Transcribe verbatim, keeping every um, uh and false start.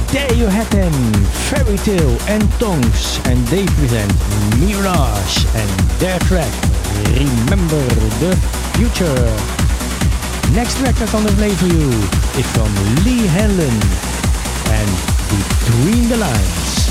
There you had them, Fairy Tale and Tongs, and they present Mirage and their track Remember the Future. Next track that's on the play for you is from Lee Hanlon and Between the Lines.